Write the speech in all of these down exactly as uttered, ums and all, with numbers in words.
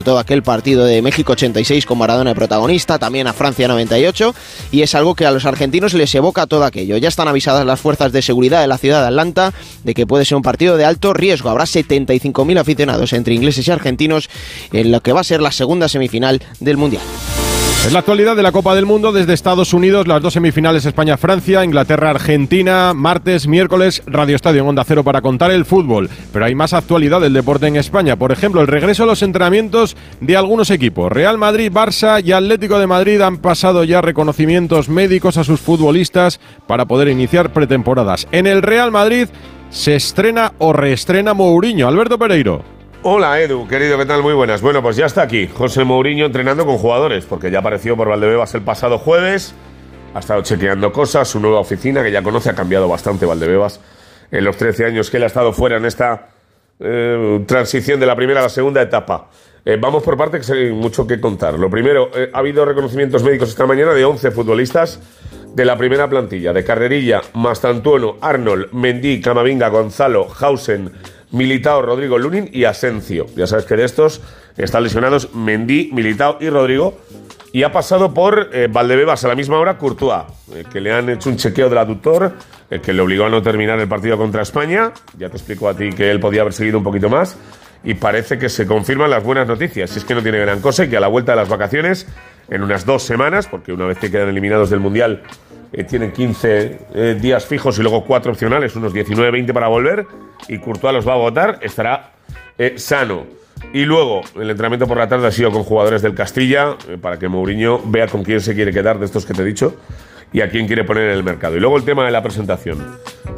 todo aquel partido de México ochenta y seis con Maradona de protagonista, también a Francia noventa y ocho, y es algo que a los argentinos les evoca todo aquello. Ya están avisadas las fuerzas de seguridad de la ciudad de Atlanta de que puede ser un partido de alto riesgo. Habrá setenta y cinco mil aficionados entre ingleses y argentinos en lo que va a ser la segunda semifinal del Mundial. Es la actualidad de la Copa del Mundo desde Estados Unidos, las dos semifinales España-Francia, Inglaterra-Argentina, martes, miércoles, Radio Estadio en Onda Cero para contar el fútbol. Pero hay más actualidad del deporte en España. Por ejemplo, el regreso a los entrenamientos de algunos equipos. Real Madrid, Barça y Atlético de Madrid han pasado ya reconocimientos médicos a sus futbolistas para poder iniciar pretemporadas. En el Real Madrid se estrena o reestrena Mourinho. Alberto Pereiro. Hola Edu, querido, ¿qué tal? Muy buenas. Bueno, pues ya está aquí José Mourinho entrenando con jugadores, porque ya apareció por Valdebebas el pasado jueves, ha estado chequeando cosas, su nueva oficina, que ya conoce, ha cambiado bastante Valdebebas en los trece años que él ha estado fuera en esta eh, transición de la primera a la segunda etapa. Eh, vamos por partes, que hay mucho que contar. Lo primero, eh, ha habido reconocimientos médicos esta mañana de once futbolistas de la primera plantilla, de Carrerilla, Mastantuono, Arnold, Mendy, Camavinga, Gonzalo, Hausen, Militao, Rodrigo, Lunin y Asensio. Ya sabes que de estos están lesionados Mendy, Militao y Rodrigo. Y ha pasado por eh, Valdebebas a la misma hora Courtois, eh, que le han hecho un chequeo del aductor, eh, que le obligó a no terminar el partido contra España. Ya te explico a ti que él podía haber seguido un poquito más. Y parece que se confirman las buenas noticias. Si es que no tiene gran cosa y que a la vuelta de las vacaciones, en unas dos semanas, porque una vez que quedan eliminados del Mundial, eh, tienen quince eh, días fijos y luego cuatro opcionales, unos diecinueve veinte para volver, y Courtois los va a votar, estará eh, sano. Y luego, el entrenamiento por la tarde ha sido con jugadores del Castilla, eh, para que Mourinho vea con quién se quiere quedar de estos que te he dicho y a quién quiere poner en el mercado. Y luego el tema de la presentación.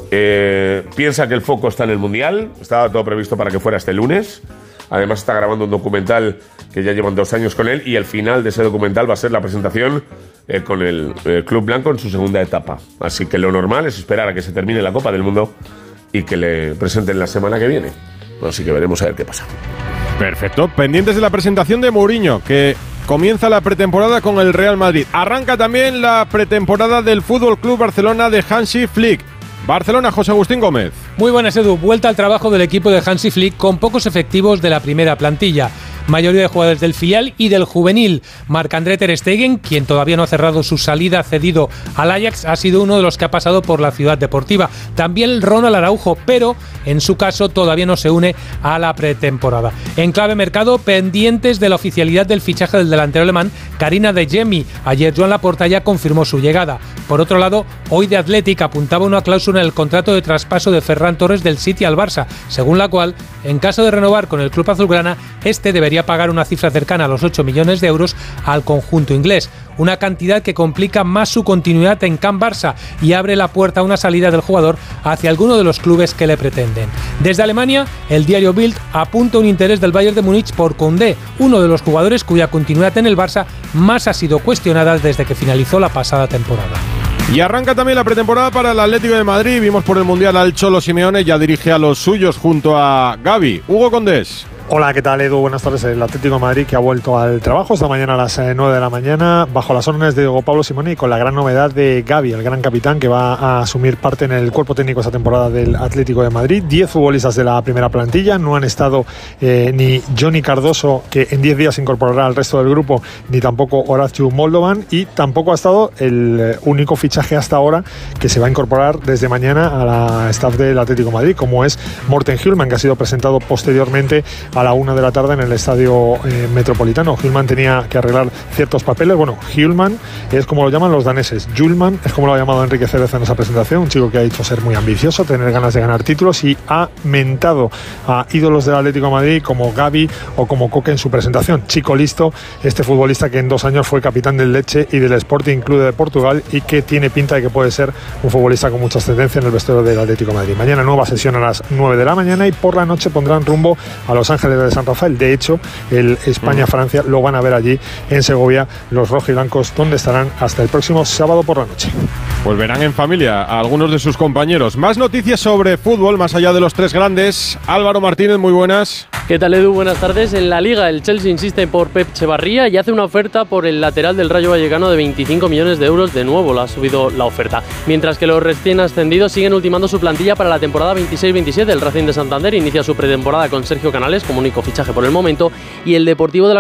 Eh, piensa que el foco está en el Mundial, estaba todo previsto para que fuera este lunes. Además está grabando un documental que ya llevan dos años con él, y el final de ese documental va a ser la presentación eh, con el eh, Club Blanco en su segunda etapa. Así que lo normal es esperar a que se termine la Copa del Mundo y que le presenten la semana que viene. Así que veremos a ver qué pasa. Perfecto, pendientes de la presentación de Mourinho, que comienza la pretemporada con el Real Madrid. Arranca también la pretemporada del F C Barcelona de Hansi Flick. Barcelona, José Agustín Gómez. Muy buenas, Edu. Vuelta al trabajo del equipo de Hansi Flick con pocos efectivos de la primera plantilla. Mayoría de jugadores del filial y del juvenil. Marc-André ter Stegen, quien todavía no ha cerrado su salida cedido al Ajax, ha sido uno de los que ha pasado por la Ciudad Deportiva. También Ronald Araujo, pero en su caso todavía no se une a la pretemporada. En clave mercado, pendientes de la oficialidad del fichaje del delantero alemán Karim Adeyemi. Ayer Joan Laporta ya confirmó su llegada. Por otro lado, hoy The Athletic apuntaba una cláusula en el contrato de traspaso de Ferran Torres del City al Barça, según la cual, en caso de renovar con el club azulgrana, este debería pagar una cifra cercana a los ocho millones de euros al conjunto inglés, una cantidad que complica más su continuidad en Can Barça y abre la puerta a una salida del jugador hacia alguno de los clubes que le pretenden. Desde Alemania, el diario Bild apunta un interés del Bayern de Múnich por Koundé, uno de los jugadores cuya continuidad en el Barça más ha sido cuestionada desde que finalizó la pasada temporada. Y arranca también la pretemporada para el Atlético de Madrid. Vimos por el Mundial al Cholo Simeone, ya dirige a los suyos junto a Gavi. Hugo Condés. Hola, ¿qué tal, Edu? Buenas tardes. El Atlético de Madrid, que ha vuelto al trabajo esta mañana a las nueve de la mañana bajo las órdenes de Diego Pablo Simeone y con la gran novedad de Gavi, el gran capitán que va a asumir parte en el cuerpo técnico esta temporada del Atlético de Madrid. Diez futbolistas de la primera plantilla, no han estado eh, ni Johnny Cardoso, que en diez días se incorporará al resto del grupo, ni tampoco Horacio Moldovan, y tampoco ha estado el único fichaje hasta ahora que se va a incorporar desde mañana a la staff del Atlético de Madrid, como es Morten Hjulmand, que ha sido presentado posteriormente a la una de la tarde en el estadio eh, Metropolitano. Hjulmand tenía que arreglar ciertos papeles. Bueno, Hjulmand es como lo llaman los daneses. Hjulmand es como lo ha llamado Enrique Cereza en esa presentación, un chico que ha dicho ser muy ambicioso, tener ganas de ganar títulos, y ha mentado a ídolos del Atlético de Madrid como Gavi o como Coque en su presentación. Chico listo, este futbolista que en dos años fue capitán del Lecce y del Sporting Club de Portugal, y que tiene pinta de que puede ser un futbolista con mucha ascendencia en el vestuario del Atlético de Madrid. Mañana nueva sesión a las nueve de la mañana, y por la noche pondrán rumbo a Los Ángeles de San Rafael. De hecho, el España-Francia lo van a ver allí en Segovia los rojiblancos, donde estarán hasta el próximo sábado por la noche. Pues verán en familia a algunos de sus compañeros. Más noticias sobre fútbol, más allá de los tres grandes. Álvaro Martínez, muy buenas. ¿Qué tal, Edu? Buenas tardes. En la Liga, el Chelsea insiste por Pep Echevarría y hace una oferta por el lateral del Rayo Vallecano de veinticinco millones de euros. De nuevo la ha subido la oferta. Mientras que los recién ascendidos siguen ultimando su plantilla para la temporada veintiséis veintisiete. El Racing de Santander inicia su pretemporada con Sergio Canales como único fichaje por el momento, y el Deportivo de la